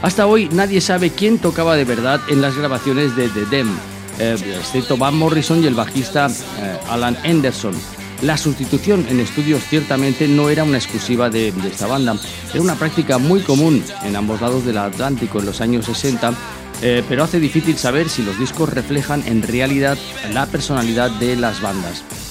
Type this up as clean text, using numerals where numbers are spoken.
Hasta hoy nadie sabe quién tocaba de verdad en las grabaciones de The Them, excepto Van Morrison y el bajista Alan Anderson. La sustitución en estudios ciertamente no era una exclusiva de esta banda, era una práctica muy común en ambos lados del Atlántico en los años 60, pero hace difícil saber si los discos reflejan en realidad la personalidad de las bandas.